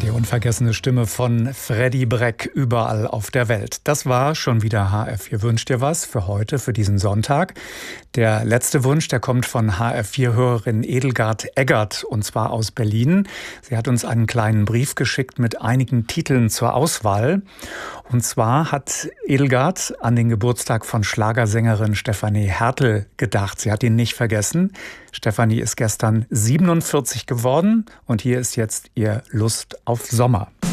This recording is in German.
Die unvergessene Stimme von Freddie Breck überall auf der Welt. Das war schon wieder HR4 wünscht dir was für heute, für diesen Sonntag. Der letzte Wunsch, der kommt von HR4-Hörerin Edelgard Eggert, und zwar aus Berlin. Sie hat uns einen kleinen Brief geschickt mit einigen Titeln zur Auswahl. Und zwar hat Edelgard an den Geburtstag von Schlagersängerin Stefanie Hertel gedacht. Sie hat ihn nicht vergessen. Stefanie ist gestern 47 geworden und hier ist jetzt ihr Lust auf Sommer.